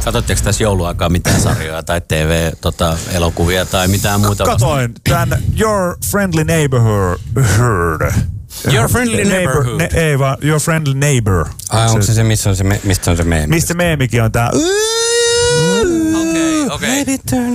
Katsotteko tässä jouluaikaa mitään sarjoja tai TV-elokuvia tai mitään muuta? Katoin tämän Your Friendly Neighborhood. Your Friendly Neighborhood. Ei vaan Your Friendly Neighbor. Onko se mistä on se meemi? Mistä meemikin on tää. Okei.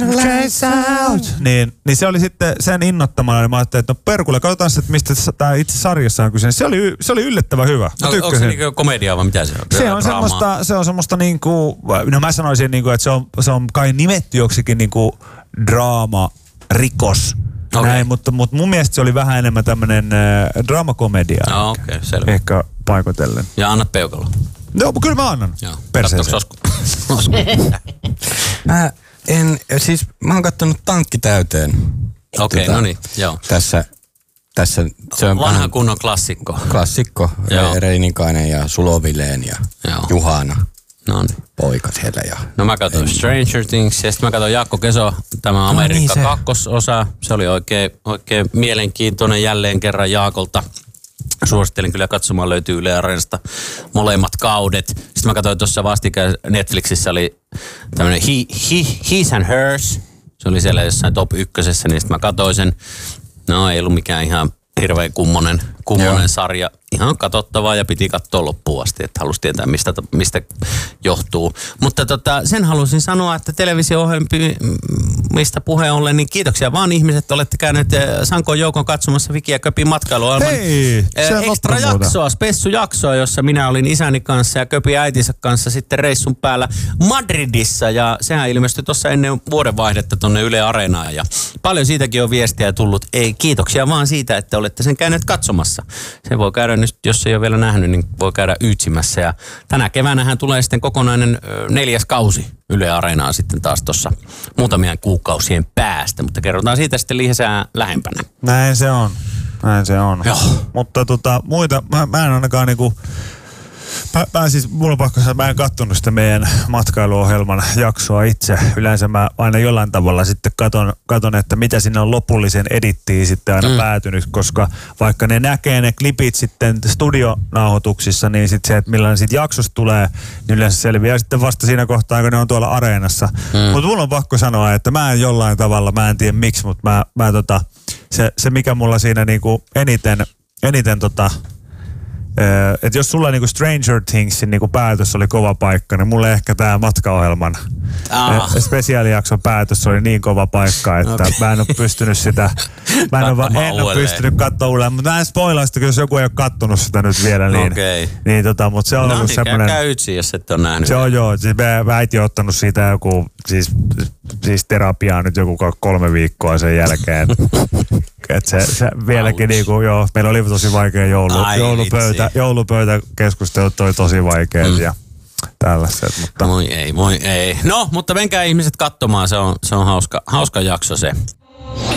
Niin se oli sitten sen innoittamana, niin mä ajattelin, että no perkulle, katsotaan sitten, mistä tämä itse sarjassa on kyse. Se oli yllättävän hyvä. Onko se niinku komediaa vai mitä se on? Se on semmoista niinku, no mä sanoisin niinku, että se on kai nimetty joksikin niinku draama, rikos. Okay. Näin, mutta mun mielestä se oli vähän enemmän tämmönen draamakomedia. Okei, selvä. Ehkä paikotellen. Ja annat peukalo. No, kyllä mä annan. Perseeseen. Mä oon kattonut Tankki täyteen. Okei, no niin, joo. Tässä se on vanha kunnon klassikko. Klassikko. Reinikainen ja Sulovileen ja Juhana. Poika siellä ja... No mä katsoin Stranger Things ja sitten mä katsoin Jaakko Keso, tämä Amerikka kakkososa. Se oli oikein mielenkiintoinen jälleen kerran Jaakolta. Suosittelin kyllä katsomaan, löytyy Yle Areenasta molemmat kaudet. Sitten mä katsoin tuossa vastikään Netflixissä oli tämmönen He's and Hers. Se oli siellä jossain top 1, niin sitten mä katsoin sen. No ei ollut mikään ihan hirveän kummonen sarja. Ihan katsottavaa ja piti katsoa loppuun asti, että halusi tietää mistä johtuu. Mutta sen halusin sanoa, että televisio-ohjelmista puheen ollen, niin kiitoksia vaan ihmiset, olette käyneet Sankoon joukon katsomassa Viki ja Köpin matkailuohjelman ekstra jaksoa, spessujaksoa, jossa minä olin isäni kanssa ja Köpi äitinsä kanssa sitten reissun päällä Madridissa. Ja sehän ilmestyi tuossa ennen vuodenvaihdetta tonne Yle Areenaan ja paljon siitäkin on viestiä tullut. Ei, kiitoksia vaan siitä, että olette sen käyneet katsomassa. Se voi käydä nyt, jos ei ole vielä nähnyt, niin voi käydä yytsimässä. Ja tänä keväänähän tulee sitten kokonainen 4. kausi Yle Areenaa sitten taas tuossa muutamien kuukausien päästä. Mutta kerrotaan siitä sitten lisää lähempänä. Näin se on. Joo. Mutta muita, mä en ainakaan niinku... Mulla on pakko sanoa, että mä en kattonut sitä meidän matkailuohjelman jaksoa itse. Yleensä mä aina jollain tavalla sitten katon, että mitä sinne on lopullisen edittiin sitten aina päätynyt, koska vaikka ne näkee ne klipit sitten studionauhoituksissa, niin sitten se, että millainen siitä jaksosta tulee, niin yleensä selviää sitten vasta siinä kohtaa, kun ne on tuolla Areenassa. Mutta mulla on pakko sanoa, että mä en jollain tavalla, mä en tiedä miksi, mutta se mikä mulla siinä niinku eniten että jos sulla niinku Stranger Thingsin niinku päätös oli kova paikka, niin mulle ehkä tää matkaohjelman spesiaalijakson päätös oli niin kova paikka, että mä en ole pystynyt sitä, en ole pystynyt katsoa uudelleen, mutta mä en spoilaa sitä, jos joku ei ole kattonut sitä nyt vielä, niin, mutta se on ollut semmoinen... käy yksi, jos et ole nähnyt. Se on siis äiti on ottanut siitä joku, siis terapiaa nyt joku 3 viikkoa sen jälkeen. Että se vieläkin niinku, meillä oli tosi vaikea joulupöytäkeskustelut oli tosi vaikeat ja tällaiset, mutta... Moi ei. No, mutta menkää ihmiset katsomaan, se on hauska jakso se.